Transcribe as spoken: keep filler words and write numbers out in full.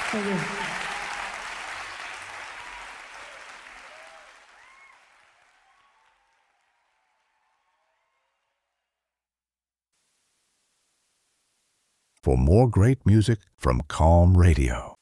Thank you. For more great music from Calm Radio.